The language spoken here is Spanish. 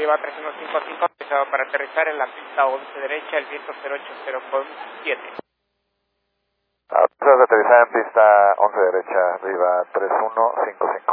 Viva 3155, empezado para aterrizar en la pista 11 derecha, el viento 080.7. Aterrizar en pista 11 derecha, Viva 3155.